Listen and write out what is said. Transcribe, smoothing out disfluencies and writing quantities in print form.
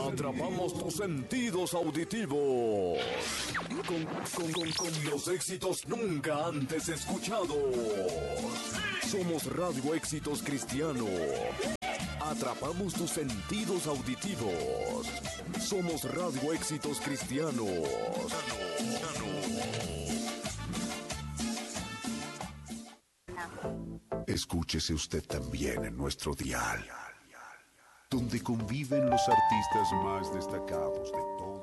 Atrapamos tus sentidos auditivos con los éxitos nunca antes escuchados. Somos Radio Éxitos Cristiano. Atrapamos tus sentidos auditivos. Somos Radio Éxitos Cristianos. Escúchese usted también en nuestro dial, donde conviven los artistas más destacados de todo.